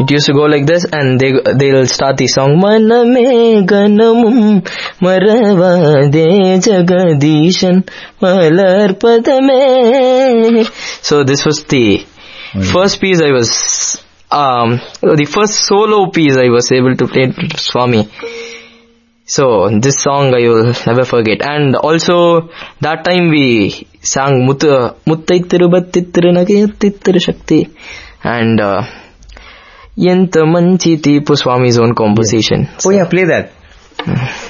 it used to go like this, and they'll start the song Maname Ganamum Maravade Jagadishan Malarpadame. So this was the first piece the first solo piece I was able to play to Swami. So this song I will never forget. And also that time we sang Muttai Tirubattittru Nagayattittru Shakti, and Yenta Manchi Tipu, Swami's own composition. Oh yeah, play that.